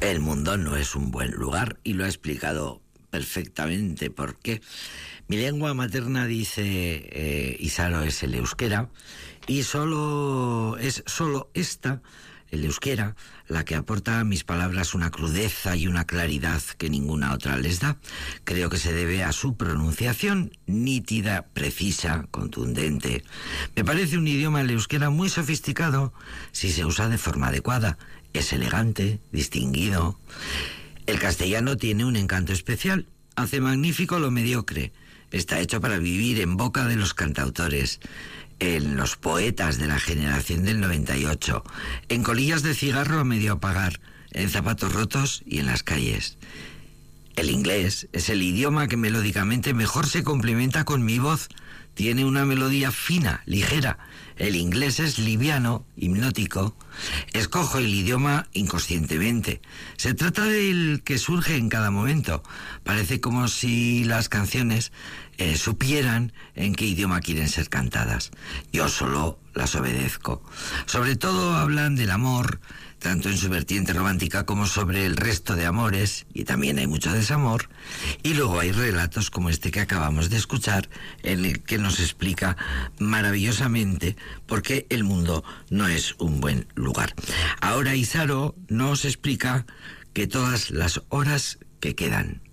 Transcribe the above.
El mundo no es un buen lugar y lo ha explicado perfectamente por qué. Mi lengua materna, dice Isaro, es el euskera, y es solo esta, el euskera, la que aporta a mis palabras una crudeza y una claridad que ninguna otra les da. Creo que se debe a su pronunciación nítida, precisa, contundente. Me parece un idioma, el euskera, muy sofisticado si se usa de forma adecuada. Es elegante, distinguido. El castellano tiene un encanto especial. Hace magnífico lo mediocre. Está hecho para vivir en boca de los cantautores, en los poetas de la generación del 98, en colillas de cigarro a medio apagar, en zapatos rotos y en las calles. El inglés es el idioma que melódicamente mejor se complementa con mi voz. Tiene una melodía fina, ligera. El inglés es liviano, hipnótico. Escojo el idioma inconscientemente. Se trata del que surge en cada momento. Parece como si las canciones supieran en qué idioma quieren ser cantadas. Yo solo las obedezco. Sobre todo hablan del amor, tanto en su vertiente romántica como sobre el resto de amores, y también hay mucho desamor. Y luego hay relatos como este que acabamos de escuchar, en el que nos explica maravillosamente por qué el mundo no es un buen lugar. Ahora Isaro nos explica que todas las horas que quedan.